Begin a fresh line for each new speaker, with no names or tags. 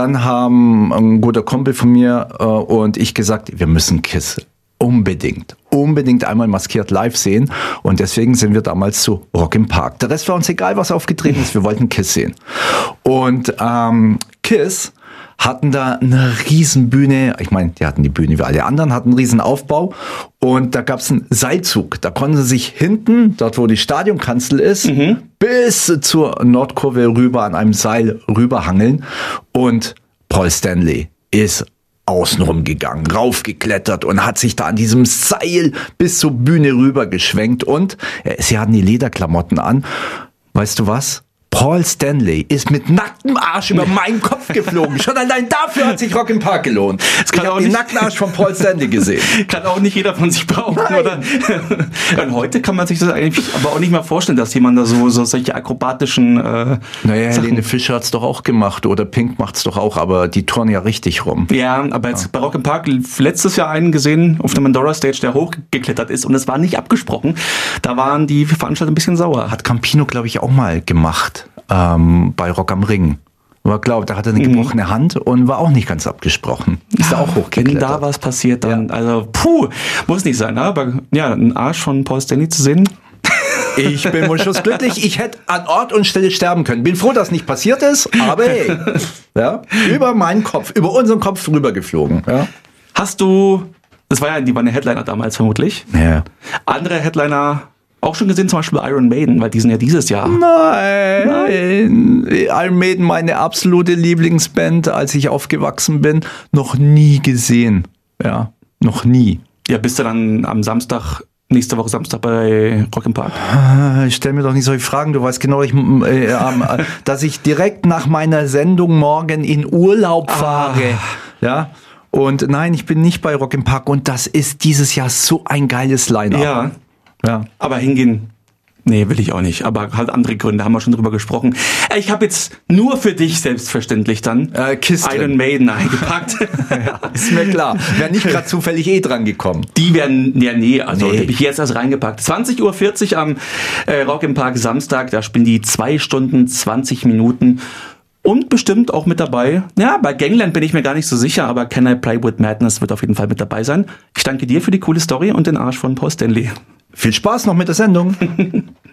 dann haben ein guter Kumpel von mir und ich gesagt, wir müssen Kiss unbedingt einmal maskiert live sehen. Und deswegen sind wir damals zu Rock im Park. Der Rest war uns egal, was aufgetreten ist. Wir wollten Kiss sehen. Und Kiss hatten da eine Riesenbühne. Ich meine, die hatten die Bühne wie alle anderen, hatten einen riesen Aufbau. Und da gab es einen Seilzug. Da konnten sie sich hinten, dort wo die Stadionkanzel ist, bis zur Nordkurve rüber an einem Seil rüberhangeln. Und Paul Stanley ist außenrum gegangen, raufgeklettert und hat sich da an diesem Seil bis zur Bühne rüber geschwenkt. Und sie hatten die Lederklamotten an. Weißt du was? Paul Stanley ist mit nacktem Arsch über meinen Kopf geflogen. Schon allein dafür hat sich Rock im Park gelohnt. Ich habe den nackten Arsch von Paul Stanley gesehen.
Kann auch nicht jeder von sich brauchen, oder? Und heute kann man sich das eigentlich aber auch nicht mehr vorstellen, dass jemand da so solche akrobatischen
Naja, Helene Fischer hat's doch auch gemacht oder Pink macht's doch auch, aber die touren ja richtig rum.
Ja, aber jetzt bei Rock im Park letztes Jahr einen gesehen auf der Mandora Stage, der hochgeklettert ist und es war nicht abgesprochen. Da waren die Veranstalter ein bisschen sauer.
Hat Campino, glaube ich, auch mal gemacht. Bei Rock am Ring. Aber glaube, da hatte er eine gebrochene Hand und war auch nicht ganz abgesprochen. Ist da auch hochgeklettert.
Wenn da was passiert, dann, also, muss nicht sein, aber ja, einen Arsch von Paul Stanley zu sehen.
Ich bin wohl schussglücklich. Ich hätte an Ort und Stelle sterben können. Bin froh, dass nicht passiert ist, aber hey, ja, über meinen Kopf, über unseren Kopf drüber geflogen. Ja.
Hast du, die waren eine Headliner damals vermutlich.
Ja.
Andere Headliner auch schon gesehen, zum Beispiel Iron Maiden, weil die sind ja dieses Jahr.
Nein. Iron Maiden, meine absolute Lieblingsband, als ich aufgewachsen bin, noch nie gesehen. Ja, noch nie.
Ja, bist du dann am Samstag, nächste Woche Samstag bei Rock im Park?
Stell mir doch nicht solche Fragen. Du weißt genau, dass ich direkt nach meiner Sendung morgen in Urlaub fahre. Ja. Und nein, ich bin nicht bei Rock im Park und das ist dieses Jahr so ein geiles Line-Up.
Ja, aber hingehen, nee, will ich auch nicht. Aber halt andere Gründe, haben wir schon drüber gesprochen. Ich habe jetzt nur für dich selbstverständlich dann Iron Maiden eingepackt.
Ja, ist mir klar. Wäre nicht gerade zufällig dran gekommen.
Die werden, die habe ich jetzt erst reingepackt. 20.40 Uhr am Rock im Park Samstag, da spielen die 2 Stunden, 20 Minuten. Und bestimmt auch mit dabei. Ja, bei Gangland bin ich mir gar nicht so sicher, aber Can I Play With Madness wird auf jeden Fall mit dabei sein. Ich danke dir für die coole Story und den Arsch von Paul Stanley.
Viel Spaß noch mit der Sendung.